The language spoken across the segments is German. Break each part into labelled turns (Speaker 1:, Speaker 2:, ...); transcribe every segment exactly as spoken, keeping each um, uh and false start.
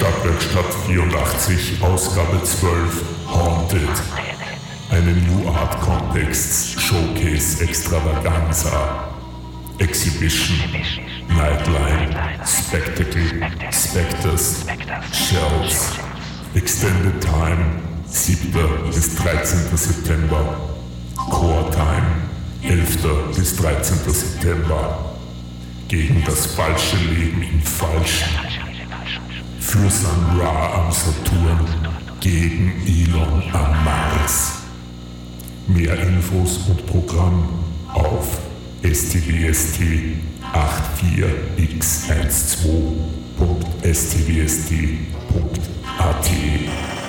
Speaker 1: Stadtwerkstatt vierundachtzig, Ausgabe zwölf, Haunted. Eine New Art Contexts Showcase Extravaganza. Exhibition, Nightline, Spectacle, Spectres, Shells. Extended Time, siebter bis dreizehnter September. Core Time, elfter bis dreizehnter September. Gegen das falsche Leben im Falschen. Für Sun Ra am Saturn, gegen Elon am Mars. Mehr Infos und Programm auf s t w s t vier x zwölf punkt s t w s t punkt a t.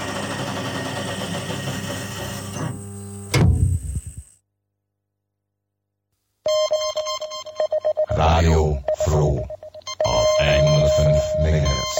Speaker 2: Radio Froh auf hundertfünf Megahertz.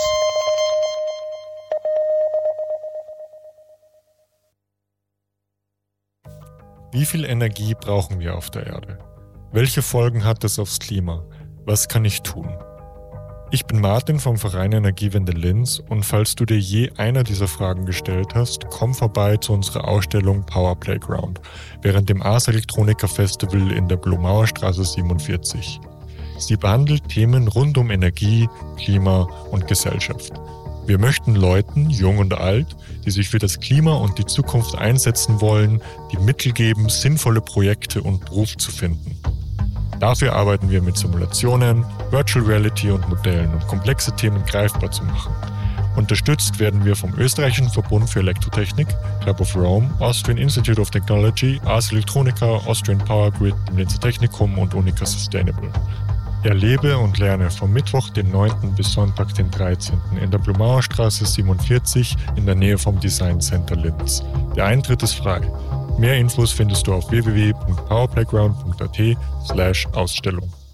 Speaker 3: Wie viel Energie brauchen wir auf der Erde? Welche Folgen hat es aufs Klima? Was kann ich tun? Ich bin Martin vom Verein Energiewende Linz und falls du dir je einer dieser Fragen gestellt hast, komm vorbei zu unserer Ausstellung Power Playground während dem Ars Electronica Festival in der Blumauerstraße siebenundvierzig. Sie behandelt Themen rund um Energie, Klima und Gesellschaft. Wir möchten Leuten, jung und alt, die sich für das Klima und die Zukunft einsetzen wollen, die Mittel geben, sinnvolle Projekte und Beruf zu finden. Dafür arbeiten wir mit Simulationen, Virtual Reality und Modellen, um komplexe Themen greifbar zu machen. Unterstützt werden wir vom Österreichischen Verbund für Elektrotechnik, Club of Rome, Austrian Institute of Technology, Ars Electronica, Austrian Power Grid, dem Linzer Technikum und Unica Sustainable. Erlebe und lerne vom Mittwoch, den neunten bis Sonntag, den dreizehnten in der Blumauerstraße siebenundvierzig in der Nähe vom Design Center Linz. Der Eintritt ist frei. Mehr Infos findest du auf w w w punkt powerplayground punkt a t slash Ausstellung.